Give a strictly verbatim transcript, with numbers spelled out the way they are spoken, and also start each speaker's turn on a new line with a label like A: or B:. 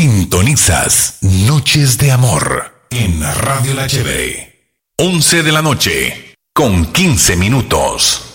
A: Sintonizas Noches de Amor en Radio La Chévere. once de la noche con quince minutos.